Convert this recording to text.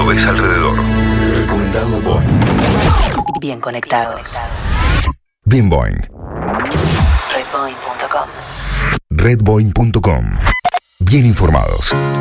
ves alrededor. Recomendado Boing. Bien conectados. Bien Boing. Redboing.com. Redboing.com. Bien informados.